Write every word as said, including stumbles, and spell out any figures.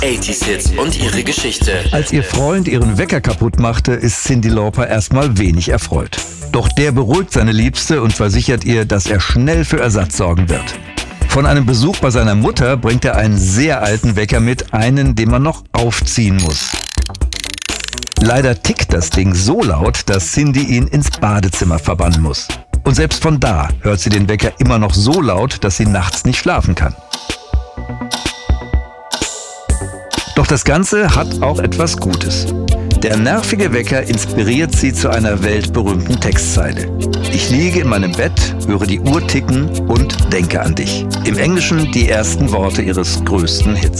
achtziger Hits und ihre Geschichte. Als ihr Freund ihren Wecker kaputt machte, ist Cyndi Lauper erstmal wenig erfreut. Doch der beruhigt seine Liebste und versichert ihr, dass er schnell für Ersatz sorgen wird. Von einem Besuch bei seiner Mutter bringt er einen sehr alten Wecker mit, einen, den man noch aufziehen muss. Leider tickt das Ding so laut, dass Cyndi ihn ins Badezimmer verbannen muss. Und selbst von da hört sie den Wecker immer noch so laut, dass sie nachts nicht schlafen kann. Doch das Ganze hat auch etwas Gutes. Der nervige Wecker inspiriert sie zu einer weltberühmten Textzeile. Ich liege in meinem Bett, höre die Uhr ticken und denke an dich. Im Englischen die ersten Worte ihres größten Hits.